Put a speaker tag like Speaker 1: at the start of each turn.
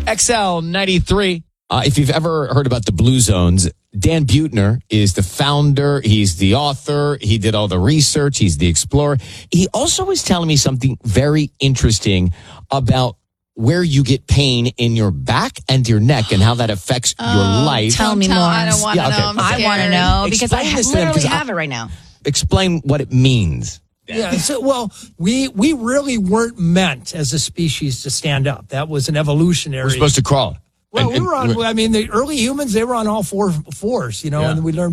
Speaker 1: XL 93. If you've ever heard about the Blue Zones, Dan Buettner is the founder. He's the author. He did all the research. He's the explorer. He also was telling me something very interesting about where you get pain in your back and your neck and how that affects your life.
Speaker 2: Tell me more.
Speaker 3: I don't want to know.
Speaker 2: I want to know because I literally have it right now.
Speaker 1: Explain what it means.
Speaker 4: Yeah. So, we really weren't meant as a species to stand up. That was an evolutionary.
Speaker 1: We're supposed to crawl.
Speaker 4: Well, we were on. I mean, the early humans, they were on all fours, and we learned.